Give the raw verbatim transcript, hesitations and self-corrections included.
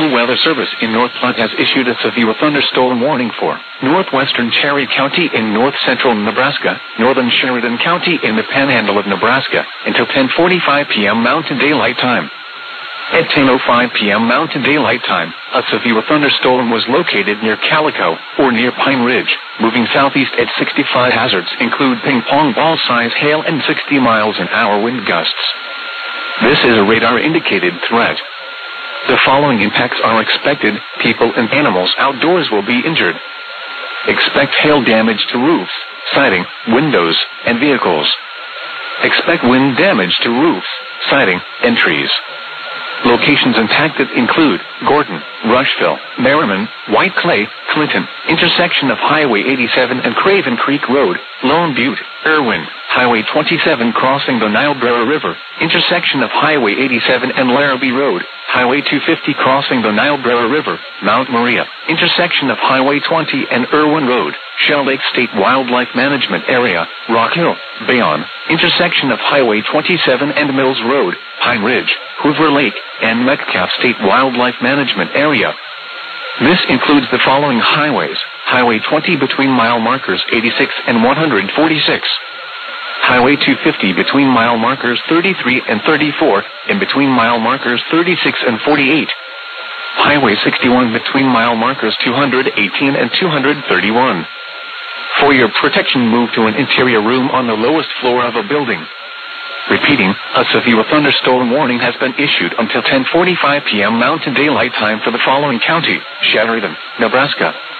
National Weather Service in North Platte has issued a severe thunderstorm warning for northwestern Cherry County in north-central Nebraska, northern Sheridan County in the panhandle of Nebraska, until ten forty-five p.m. Mountain Daylight Time. At ten oh five p.m. Mountain Daylight Time, a severe thunderstorm was located near Calico, or near Pine Ridge, moving southeast at sixty-five. Hazards include ping-pong ball-size hail and sixty miles an hour wind gusts. This is a radar-indicated threat. The following impacts are expected: people and animals outdoors will be injured. Expect hail damage to roofs, siding, windows, and vehicles. Expect wind damage to roofs, siding, and trees. Locations impacted include Gordon, Rushville, Merriman, White Clay, Clinton, intersection of Highway eighty-seven and Craven Creek Road, Lone Butte, Irwin, Highway twenty-seven crossing the Niobrara River, intersection of Highway eighty-seven and Larrabee Road, Highway two fifty crossing the Niobrara River, Mount Maria, intersection of Highway twenty and Irwin Road, Shell Lake State Wildlife Management Area, Rock Hill, Bayonne, intersection of Highway twenty-seven and Mills Road, Pine Ridge, Hoover Lake, and Metcalf State Wildlife Management Area. This includes the following highways: Highway twenty between mile markers eighty-six and one hundred forty-six. Highway two fifty between mile markers thirty-three and thirty-four, and between mile markers thirty-six and forty-eight. Highway sixty-one between mile markers two hundred eighteen and two hundred thirty-one. For your protection, move to an interior room on the lowest floor of a building. Repeating, a severe thunderstorm warning has been issued until ten forty-five p.m. Mountain Daylight Time for the following county: Sheridan, Nebraska,